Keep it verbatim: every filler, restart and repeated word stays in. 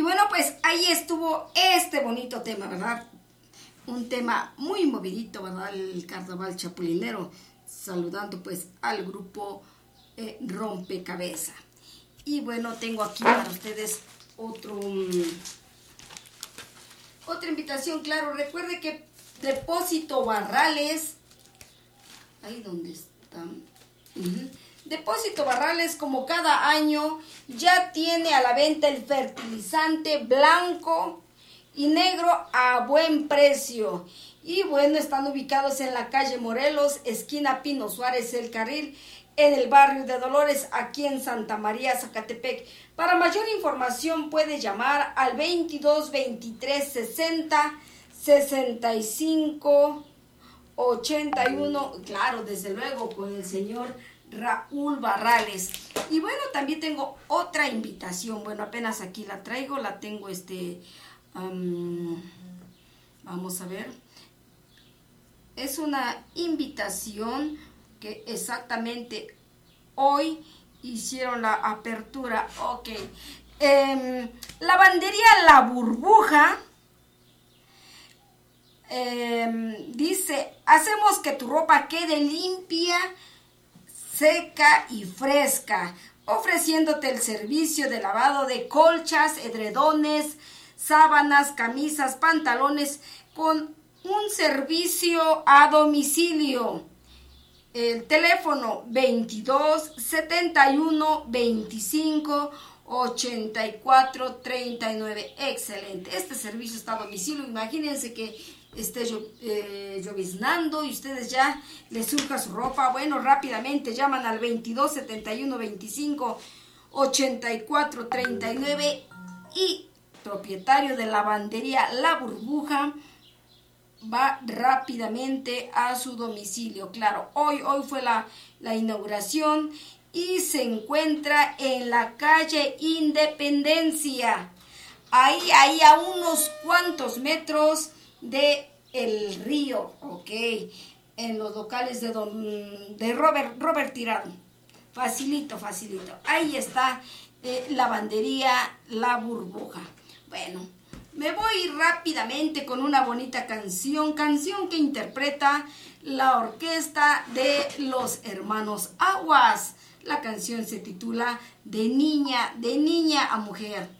bueno, pues ahí estuvo este bonito tema, ¿verdad? Un tema muy movidito, ¿verdad? El carnaval chapulinero, saludando pues al grupo eh, Rompecabezas. Y bueno, tengo aquí para ustedes otro, um, otra invitación, claro. Recuerde que Depósito Barrales, ahí donde están, uh-huh. Depósito Barrales, como cada año, ya tiene a la venta el fertilizante blanco y negro a buen precio. Y bueno, están ubicados en la calle Morelos, esquina Pino Suárez, El Carril, en el barrio de Dolores, aquí en Santa María, Zacatepec. Para mayor información puede llamar al veintidós veintitrés sesenta sesenta y cinco ochenta y uno, claro, desde luego, con el señor Raúl Barrales. Y bueno, también tengo otra invitación. Bueno, apenas aquí la traigo, la tengo este... Um, vamos a ver. Es una invitación que exactamente hoy hicieron la apertura. Ok. Eh, lavandería La Burbuja. Eh, dice, hacemos que tu ropa quede limpia, seca y fresca, ofreciéndote el servicio de lavado de colchas, edredones, sábanas, camisas, pantalones, con un servicio a domicilio. El teléfono veintidós setenta y uno veinticinco ochenta y cuatro treinta y nueve. Excelente. Este servicio está a domicilio. Imagínense que esté eh, lloviznando y ustedes ya les surja su ropa. Bueno, rápidamente llaman al veintidós setenta y uno veinticinco ochenta y cuatro treinta y nueve y propietario de lavandería La Burbuja va rápidamente a su domicilio. Claro, hoy, hoy fue la, la inauguración y se encuentra en la calle Independencia. Ahí, ahí a unos cuantos metros de el río, ok, en los locales de, don, de Robert, Robert Tirado. Facilito, facilito. Ahí está eh, lavandería La Burbuja. Bueno, me voy rápidamente con una bonita canción, canción que interpreta la orquesta de los hermanos Aguas. La canción se titula De niña, de niña a mujer.